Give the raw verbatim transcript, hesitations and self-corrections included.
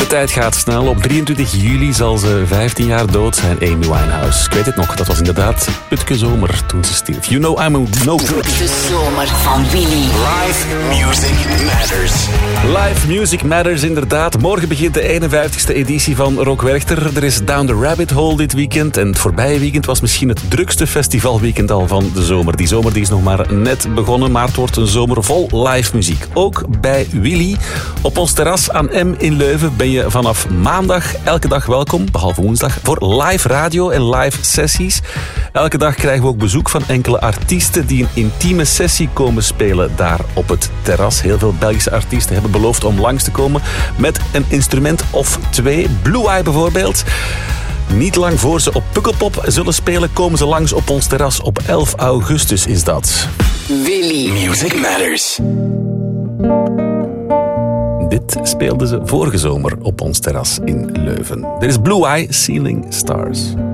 tijd gaat snel. Op drieëntwintig juli zal ze vijftien jaar dood zijn, Amy Winehouse. Ik weet het nog, dat was inderdaad Putke Zomer toen ze stierf. You know I'm no good. De zomer van Willy. Live Music Matters. Live Music Matters, inderdaad. Morgen begint de eenenvijftigste editie van Rock Werchter. Er is Down the Rabbit Hole dit weekend. En het voorbije weekend was misschien het drukste festivalweekend al van de zomer. Die zomer die is nog maar net begonnen, maar het wordt een zomer vol live muziek. Ook bij Willy. Op ons terras aan M in Leuven ben je vanaf maandag elke dag welkom, behalve woensdag, voor live radio en live sessies. Elke dag krijgen we ook bezoek van enkele artiesten die een intieme sessie komen spelen daar op het terras. Heel veel Belgische artiesten hebben beloofd om langs te komen met een instrument of twee. Blue Eye bijvoorbeeld. Niet lang voor ze op Pukkelpop zullen spelen, komen ze langs op ons terras. Op elf augustus is dat. Willy. Music Matters. Dit speelden ze vorige zomer op ons terras in Leuven. Dit is Blue Eye, Ceiling Stars.